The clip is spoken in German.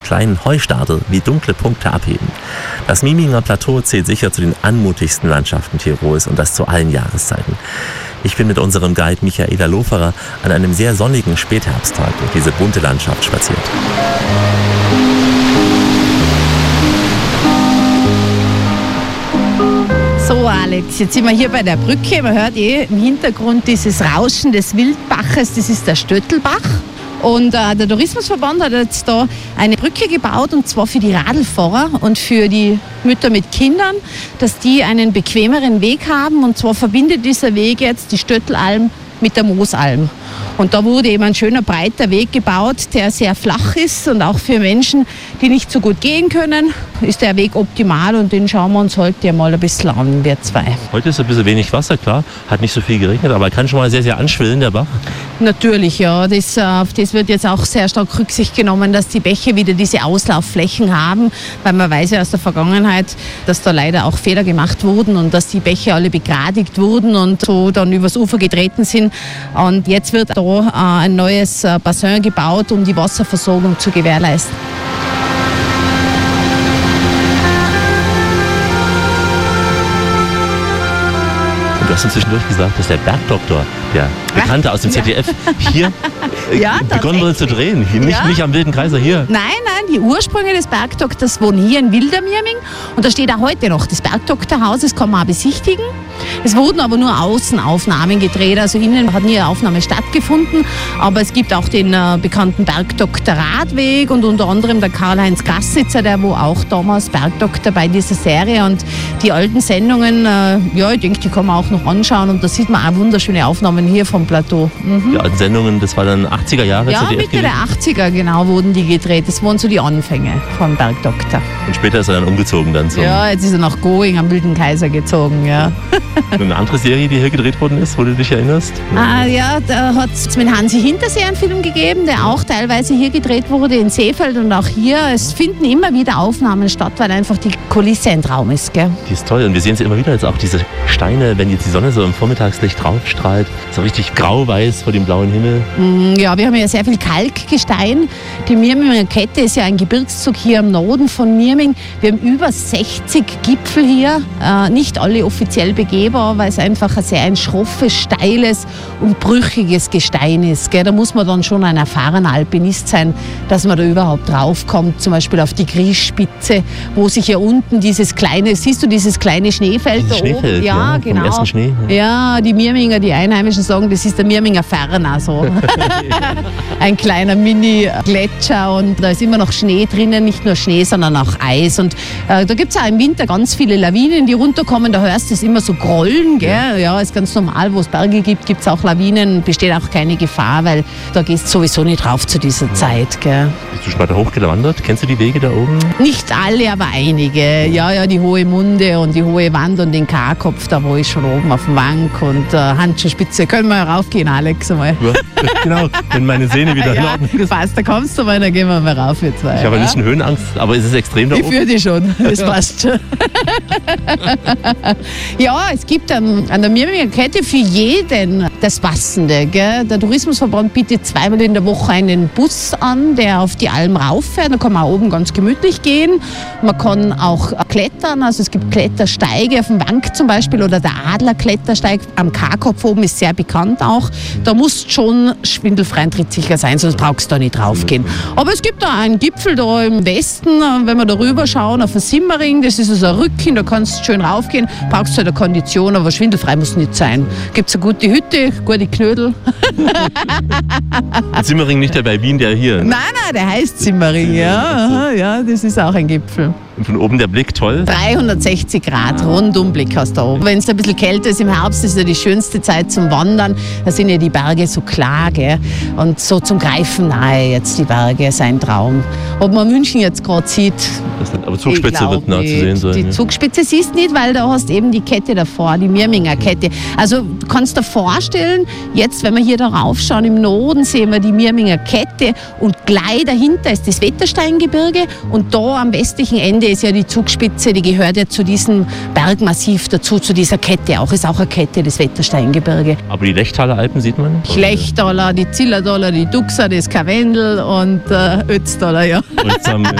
kleinen Heustadel wie dunkle Punkte abheben. Das Mieminger Plateau zählt sicher zu den anmutigsten Landschaften Tirols und das zu allen Jahreszeiten. Ich bin mit unserem Guide Michaela Loferer an einem sehr sonnigen Spätherbsttag durch diese bunte Landschaft spaziert. So Alex, jetzt sind wir hier bei der Brücke. Man hört im Hintergrund dieses Rauschen des Wildbaches, das ist der Stöttelbach. Und der Tourismusverband hat jetzt da eine Brücke gebaut, und zwar für die Radlfahrer und für die Mütter mit Kindern, dass die einen bequemeren Weg haben. Und zwar verbindet dieser Weg jetzt die Stöttelalm mit der Moosalm. Und da wurde eben ein schöner breiter Weg gebaut, der sehr flach ist, und auch für Menschen, die nicht so gut gehen können, ist der Weg optimal, und den schauen wir uns heute ja mal ein bisschen an, wir zwei. Heute ist ein bisschen wenig Wasser, klar, hat nicht so viel geregnet, aber kann schon mal sehr, sehr anschwillen, der Bach. Natürlich, ja. Auf das wird jetzt auch sehr stark Rücksicht genommen, dass die Bäche wieder diese Auslaufflächen haben, weil man weiß ja aus der Vergangenheit, dass da leider auch Fehler gemacht wurden und dass die Bäche alle begradigt wurden und so dann übers Ufer getreten sind. Und jetzt wird da ein neues Bassin gebaut, um die Wasserversorgung zu gewährleisten. Du hast uns zwischendurch gesagt, dass der Bergdoktor, der Bekannte aus dem ZDF, hier begonnen wurde zu drehen. Nicht am Wilden Kaiser hier. Nein, die Ursprünge des Bergdoktors wohnen hier in Wildermieming. Und da steht auch heute noch das Bergdoktorhaus, das kann man auch besichtigen. Es wurden aber nur Außenaufnahmen gedreht, also innen hat nie eine Aufnahme stattgefunden. Aber es gibt auch den bekannten Bergdoktor-Radweg und unter anderem der Karl-Heinz Gassnitzer, der wo auch damals Bergdoktor bei dieser Serie. Und die alten Sendungen, ich denke, die kann man auch noch anschauen, und da sieht man auch wunderschöne Aufnahmen hier vom Plateau. Die alten Sendungen, das war dann 80er Jahre? Ja, Mitte der 80er genau wurden die gedreht. Das waren so die Anfänge vom Bergdoktor. Und später ist er dann umgezogen dann zum... Ja, jetzt ist er nach Going am Wilden Kaiser gezogen, ja. Eine andere Serie, die hier gedreht worden ist, wo du dich erinnerst? Da hat es mit Hansi Hinterseer einen Film gegeben, der auch teilweise hier gedreht wurde, in Seefeld und auch hier. Es finden immer wieder Aufnahmen statt, weil einfach die Kulisse ein Traum ist, gell? Die ist toll, und wir sehen es immer wieder, jetzt auch diese Steine, wenn jetzt die Sonne so im Vormittagslicht draufstrahlt, so richtig grau-weiß vor dem blauen Himmel. Ja, wir haben ja sehr viel Kalkgestein. Die Mieminger Kette ist ja ein Gebirgszug hier im Norden von Mieming. Wir haben über 60 Gipfel hier, nicht alle offiziell begehbar, weil es einfach ein schroffes, steiles und brüchiges Gestein ist. Gell? Da muss man dann schon ein erfahrener Alpinist sein, dass man da überhaupt draufkommt. Zum Beispiel auf die Griesspitze, wo sich hier unten dieses kleine Schneefeld da oben. Ja, genau. Vom ersten Schnee. Ja, die Mieminger, die Einheimischen sagen, das ist der Mieminger Ferner. So. Ein kleiner Mini-Gletscher, und da ist immer noch Schnee drinnen, nicht nur Schnee, sondern auch Eis. Und da gibt es auch im Winter ganz viele Lawinen, die runterkommen. Da hörst du es immer so grollen. Gell? Ja, ist ganz normal, wo es Berge gibt, gibt es auch Lawinen. Besteht auch keine Gefahr, weil da gehst du sowieso nicht rauf zu dieser Zeit. Gell? Bist du schon weiter hochgewandert? Kennst du die Wege da oben? Nicht alle, aber einige. Ja, die Hohe Munde und die Hohe Wand und den K-Kopf, da wo ich schon oben auf dem Wank und Handschuhspitze. Können wir raufgehen, Alex, einmal? Ja, genau, wenn meine Sehne wieder in Ordnung ist. Passt, da kommst du mal, dann gehen wir mal rauf, wir zwei. Ich habe ein bisschen Höhenangst, aber ist es extrem da oben? Ich fühle dich schon, das passt schon. Ja, es gibt an der Mieminger Kette für jeden das Passende. Gell? Der Tourismusverband bietet zweimal in der Woche einen Bus an, der auf die Alm rauffährt. Da kann man auch oben ganz gemütlich gehen. Man kann auch klettern, also es gibt Klettersteige auf dem Wank zum Beispiel, oder der Adlerklettersteig am K-Kopf oben ist sehr bekannt auch. Da musst du schon schwindelfrei und trittsicher sein, sonst brauchst du da nicht raufgehen. Aber es gibt da einen Gipfel da im Westen, wenn wir da rüber schauen, auf den Simmering, das ist also ein Rücken, da kannst du schön raufgehen, brauchst halt eine Kondition, aber schwindelfrei muss nicht sein. Gibt es eine gute Hütte, gute Knödel. Simmering nicht der bei Wien, der hier? Nein, der heißt Simmering, ja, das ist auch ein Gipfel. Und von oben der Blick toll? 360 Grad Rundumblick hast du da oben. Wenn es ein bisschen kälter ist im Herbst, ist ja die schönste Zeit zum Wandern. Da sind ja die Berge so klar, gell? Und so zum Greifen nahe jetzt die Berge, ist ein Traum. Ob man München jetzt gerade sieht, aber Zugspitze wird nah zu sehen sein. Die Zugspitze siehst du nicht, weil da hast eben die Kette davor, die Mieminger Kette. Also du kannst dir vorstellen, jetzt wenn wir hier da raufschauen, im Norden sehen wir die Mieminger Kette und gleich dahinter ist das Wettersteingebirge und da am westlichen Ende ist ja die Zugspitze, die gehört ja zu diesem Bergmassiv dazu, zu dieser Kette auch. Ist auch eine Kette, das Wettersteingebirge. Aber die Lechtaler Alpen sieht man? Lechtaler, die Zillertaler, die Duxer, das Karwendel und Ötztaler, ja.